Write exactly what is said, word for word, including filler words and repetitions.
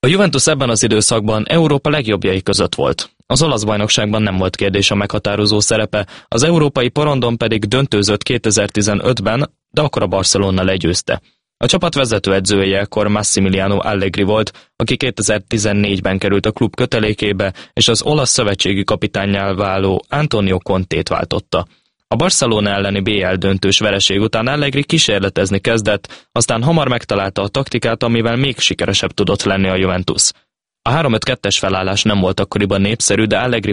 A Juventus ebben az időszakban Európa legjobbjai között volt. Az olasz bajnokságban nem volt kérdés a meghatározó szerepe, az európai porondon pedig döntőzött kétezer-tizenötben, de akkor a Barcelona legyőzte. A csapat vezetőedzője ekkor Massimiliano Allegri volt, aki kétezer-tizennégyben került a klub kötelékébe, és az olasz szövetségi kapitánnyá váló Antonio Contét váltotta. A Barcelona elleni bé el döntős vereség után Allegri kísérletezni kezdett, aztán hamar megtalálta a taktikát, amivel még sikeresebb tudott lenni a Juventus. A három öt kettes felállás nem volt akkoriban népszerű, de Allegri